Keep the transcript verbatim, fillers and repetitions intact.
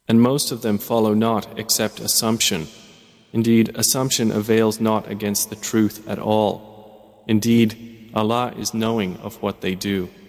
And most of them follow not except assumption. Indeed, assumption avails not against the truth at all. Indeed, Allah is knowing of what they do.